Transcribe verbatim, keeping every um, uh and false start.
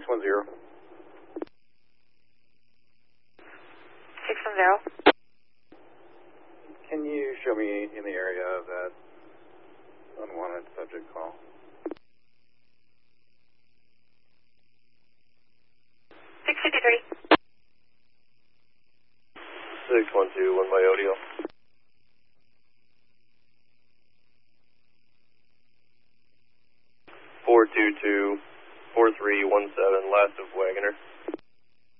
one zero. six one zero. Can you show me in the area of that unwanted subject call? six fifty-three. six one two, one by Odio. four two two, four three one seven, last of Wagoner.